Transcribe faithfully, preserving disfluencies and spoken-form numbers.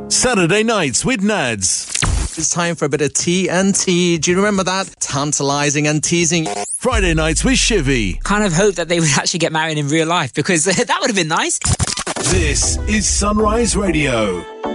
Saturday nights with Nads. It's time for a bit of T N T. Do you remember that? Tantalising and teasing. Friday nights with Shivy. Kind of hope that they would actually get married in real life, because that would have been nice. This is Sunrise Radio.